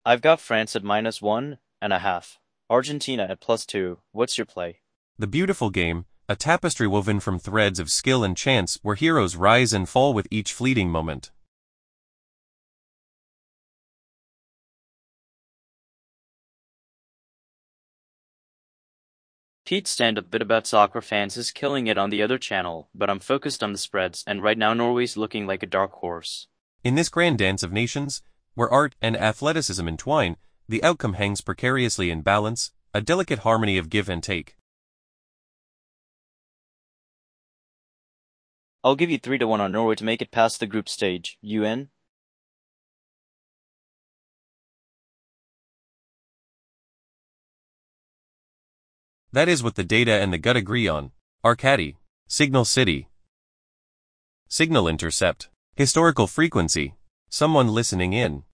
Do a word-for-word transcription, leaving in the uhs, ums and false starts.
I've got France at minus one and a half. Argentina at plus two. What's your play? The beautiful game, a tapestry woven from threads of skill and chance where heroes rise and fall with each fleeting moment. Pete's stand-up bit about soccer fans is killing it on the other channel, but I'm focused on the spreads, and right now Norway's looking like a dark horse. In this grand dance of nations, where art and athleticism entwine, the outcome hangs precariously in balance, a delicate harmony of give and take. I'll give you three to one on Norway to make it past the group stage. You in? That is what the data and the gut agree on. Arcady. Signal City. Signal intercept. Historical frequency. Someone listening in.